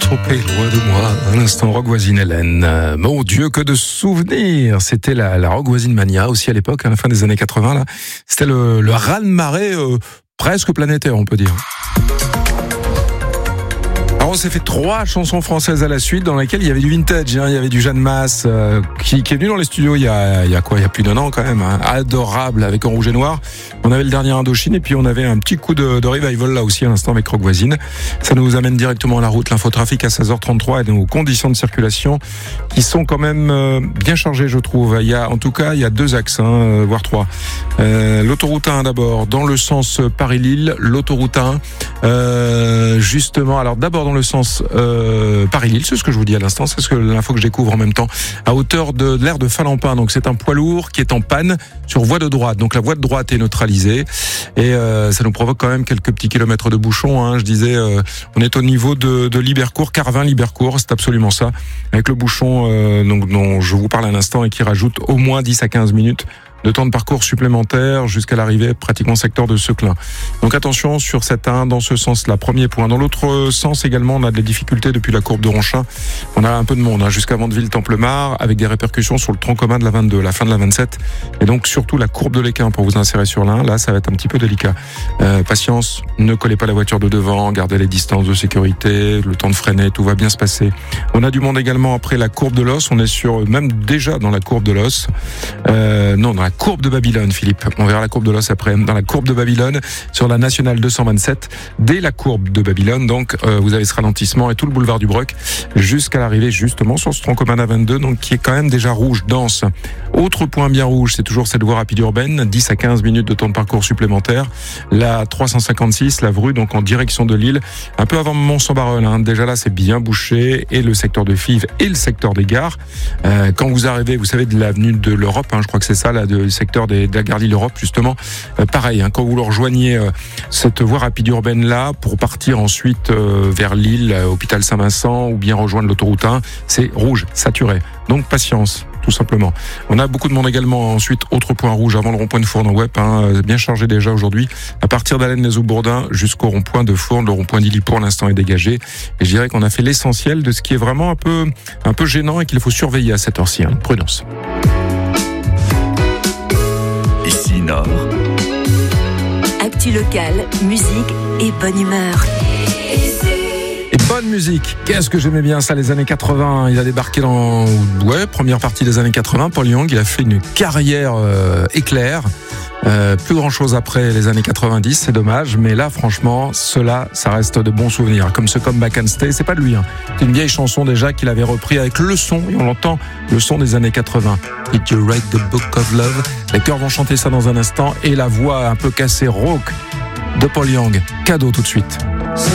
trop est loin de moi. Un instant, Rock Voisine Hélène. Mon Dieu, que de souvenirs. C'était la Rock Voisine Mania aussi à l'époque, à la fin des années 80. Là, c'était le raz-de-marée presque planétaire, on peut dire. Alors on s'est fait 3 chansons françaises à la suite dans lesquelles il y avait du vintage, il y avait du Jeanne Masse qui est venu dans les studios il y a plus d'1 an quand même, adorable avec En Rouge et Noir. On avait le dernier Indochine et puis on avait un petit coup de revival là aussi à l'instant avec Rock Voisine. Ça nous amène directement à la route, l'infotrafic à 16h33 et nos conditions de circulation qui sont quand même bien chargées je trouve. Il y a 2 axes, voire 3. L'autoroute 1 d'abord, dans le sens Paris-Lille, l'autoroute 1 justement, alors d'abord dans le sens Paris-Lille, c'est ce que je vous dis à l'instant, c'est ce que l'info que je découvre en même temps, à hauteur de l'aire de Falampin. Donc c'est un poids lourd qui est en panne sur voie de droite. Donc la voie de droite est neutralisée et ça nous provoque quand même quelques petits kilomètres de bouchons. Je disais, on est au niveau de Libercourt, Carvin-Libercourt, c'est absolument ça, avec le bouchon dont je vous parle à l'instant et qui rajoute au moins 10 à 15 minutes de temps de parcours supplémentaire jusqu'à l'arrivée pratiquement secteur de Seclin. Donc attention sur cette 1 dans ce sens-là, premier point. Dans l'autre sens également, on a des difficultés depuis la courbe de Ronchin. On a un peu de monde jusqu'à Vandeville-Templemar avec des répercussions sur le tronc commun de la 22, la fin de la 27 et donc surtout la courbe de l'Équin pour vous insérer sur l'un. Là, ça va être un petit peu délicat. Patience, ne collez pas la voiture de devant, gardez les distances de sécurité, le temps de freiner, tout va bien se passer. On a du monde également après la courbe de l'Os, on est sur même déjà dans la courbe de l'Os. Dans la courbe de Babylone, Philippe. On verra la courbe de l'Os après. Dans la courbe de Babylone, sur la nationale 227, dès la courbe de Babylone, donc vous avez ce ralentissement et tout le boulevard du Broc jusqu'à l'arrivée justement sur ce tronc commun A22, donc qui est quand même déjà rouge, dense. Autre point bien rouge, c'est toujours cette voie rapide urbaine, 10 à 15 minutes de temps de parcours supplémentaire. La 356, la Vrue, donc en direction de Lille, un peu avant Mont-Saint-Barreul. Déjà là, c'est bien bouché, et le secteur de Fives et le secteur des gares. Quand vous arrivez, vous savez, de l'avenue de l'Europe, je crois que c'est ça, là, le secteur de la gare Lille-Europe, justement, pareil, quand vous le rejoignez cette voie rapide urbaine là pour partir ensuite vers Lille, hôpital Saint-Vincent, ou bien rejoindre l'autoroute 1, c'est rouge, saturé. Donc patience, tout simplement. On a beaucoup de monde également ensuite, autre point rouge avant le rond-point de Fournes Web, bien chargé déjà aujourd'hui, à partir d'Allen-les-Eaux-Bourdins jusqu'au rond-point de Fournes. Le rond-point d'Illy pour l'instant est dégagé, et je dirais qu'on a fait l'essentiel de ce qui est vraiment un peu gênant et qu'il faut surveiller à cette heure-ci. Prudence. Ici Nord. Actu locale, musique et bonne humeur. Et bonne musique. Qu'est-ce que j'aimais bien ça, les années 80. Il a débarqué première partie des années 80. Paul Young, il a fait une carrière éclair. Plus grand chose après les années 90, c'est dommage, mais là franchement, ça reste de bons souvenirs. Comme ce Come Back and Stay, c'est pas de lui. C'est une vieille chanson déjà qu'il avait repris avec le son, et on l'entend, le son des années 80. Did you write the book of love? Les chœurs vont chanter ça dans un instant, et la voix un peu cassée, rauque de Paul Young. Cadeau tout de suite.